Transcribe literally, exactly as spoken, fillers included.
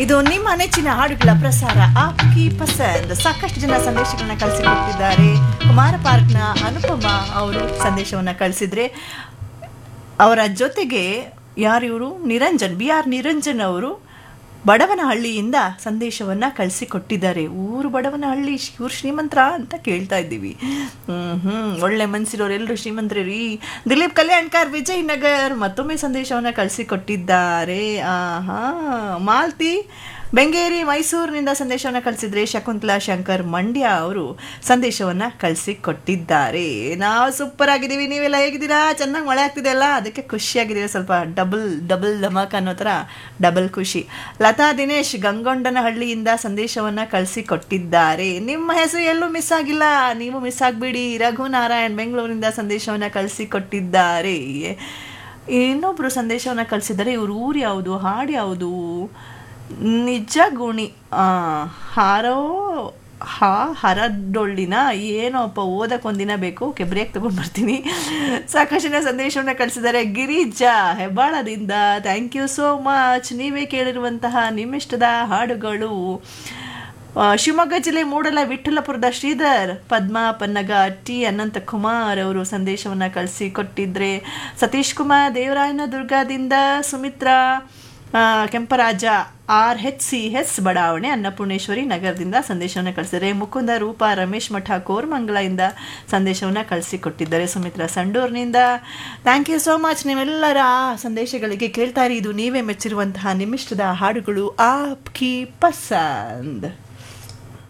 ಇದು ನಿಮ್ಮ ನೆಚ್ಚಿನ ಹಾಡುಗಳ ಪ್ರಸಾರ ಆಪ್ಕಿ ಪಸಂದ್. ಸಾಕಷ್ಟು ಜನ ಸಂದೇಶಗಳನ್ನ ಕಳಿಸಿಕೊಟ್ಟಿದ್ದಾರೆ. ಕುಮಾರ ಪಾರ್ಕ್ನ ಅನುಪಮ ಅವರು ಸಂದೇಶವನ್ನ ಕಳಿಸಿದ್ರೆ, ಅವರ ಜೊತೆಗೆ ಯಾರಿವರು ನಿರಂಜನ್ ಬಿ ಆರ್ ನಿರಂಜನ್ ಅವರು ಬಡವನಹಳ್ಳಿಯಿಂದ ಸಂದೇಶವನ್ನ ಕಳಿಸಿಕೊಟ್ಟಿದ್ದಾರೆ. ಊರು ಬಡವನಹಳ್ಳಿ, ಇವ್ರು ಶ್ರೀಮಂತರ ಅಂತ ಕೇಳ್ತಾ ಇದ್ದೀವಿ. ಹ್ಮ್ ಹ್ಮ್ ಒಳ್ಳೆ ಮನ್ಸಿರೋರು ಎಲ್ಲರೂ ಶ್ರೀಮಂತರೇ ರೀ. ದಿಲೀಪ್ ಕಲ್ಯಾಣ್ಕರ್ ವಿಜಯನಗರ್ ಮತ್ತೊಮ್ಮೆ ಸಂದೇಶವನ್ನ ಕಳಿಸಿಕೊಟ್ಟಿದ್ದಾರೆ. ಆಹಾ ಮಾಲ್ತಿ ಬೆಂಗೇರಿ ಮೈಸೂರಿನಿಂದ ಸಂದೇಶವನ್ನು ಕಳಿಸಿದ್ರೆ, ಶಕುಂತಲಾ ಶಂಕರ್ ಮಂಡ್ಯ ಅವರು ಸಂದೇಶವನ್ನು ಕಳಿಸಿಕೊಟ್ಟಿದ್ದಾರೆ. ನಾವು ಸೂಪರ್ ಆಗಿದ್ದೀವಿ, ನೀವೆಲ್ಲ ಹೇಗಿದ್ದೀರಾ? ಚೆನ್ನಾಗಿ ಮಳೆ ಆಗ್ತಿದೆ ಅಲ್ಲ, ಅದಕ್ಕೆ ಖುಷಿಯಾಗಿದ್ದೀವಿ. ಸ್ವಲ್ಪ ಡಬಲ್ ಡಬಲ್ ಧಮಾಕ್ ಅನ್ನೋ ಥರ ಡಬಲ್ ಖುಷಿ. ಲತಾ ದಿನೇಶ್ ಗಂಗೊಂಡನಹಳ್ಳಿಯಿಂದ ಸಂದೇಶವನ್ನು ಕಳಿಸಿಕೊಟ್ಟಿದ್ದಾರೆ. ನಿಮ್ಮ ಹೆಸರು ಎಲ್ಲೂ ಮಿಸ್ ಆಗಿಲ್ಲ, ನೀವು ಮಿಸ್ ಆಗಬೇಡಿ. ರಘುನಾರಾಯಣ್ ಬೆಂಗಳೂರಿನಿಂದ ಸಂದೇಶವನ್ನು ಕಳಿಸಿಕೊಟ್ಟಿದ್ದಾರೆ. ಇನ್ನೊಬ್ಬರು ಸಂದೇಶವನ್ನು ಕಳಿಸಿದ್ದಾರೆ. ಇವ್ರ ಊರು ಯಾವುದು, ಹಾಡು ಯಾವುದು? ನಿಜ ಗುಣಿ ಹಾರೋ ಹಾ ಹರಡೊಳ್ಳಿನ ಏನೋಪ್ಪ, ಓದಕ್ಕೆ ಒಂದಿನ ಬೇಕು. ಓಕೆ, ಬ್ರೇಕ್ ತೊಗೊಂಡು ಬರ್ತೀನಿ. ಸಾಕಷ್ಟು ಜನ ಸಂದೇಶವನ್ನು ಕಳಿಸಿದ್ದಾರೆ. Girija ಹೆಬ್ಬಾಳದಿಂದ thank you so much. ನೀವೇ ಕೇಳಿರುವಂತಹ ನಿಮ್ಮಿಷ್ಟದ ಹಾಡುಗಳು. ಶಿವಮೊಗ್ಗ ಜಿಲ್ಲೆ ಮೂಡಲ ವಿಠ್ಠಲಪುರದ ಶ್ರೀಧರ್ ಪದ್ಮಾ ಪನ್ನಗ ಟಿ ಅನಂತ ಕುಮಾರ್ ಅವರು ಸಂದೇಶವನ್ನು ಕಳಿಸಿಕೊಟ್ಟಿದ್ರೆ, ಸತೀಶ್ ಕುಮಾರ್ ದೇವರಾಯನ ದುರ್ಗದಿಂದ, Sumitra Kemparaja R H C S ಬಡಾವಣೆ ಅನ್ನಪೂರ್ಣೇಶ್ವರಿ ನಗರದಿಂದ ಸಂದೇಶವನ್ನು ಕಳಿಸಿದ್ದಾರೆ. ಮುಕುಂದ ರೂಪ ರಮೇಶ್ ಮಠ ಕೋರ್ಮಂಗಲದಿಂದ ಸಂದೇಶವನ್ನು ಕಳಿಸಿಕೊಟ್ಟಿದ್ದಾರೆ. Sumitra ಸಂಡೂರ್ನಿಂದ thank you so much. ನೀವೆಲ್ಲರ ಸಂದೇಶಗಳಿಗೆ ಕೇಳ್ತಾ ಇರಿ, ಇದು ನೀವೇ ಮೆಚ್ಚಿರುವಂತಹ ನಿಮ್ಮಿಷ್ಟದ ಹಾಡುಗಳು ಆಪ್ಕಿ ಪಸಂದ್.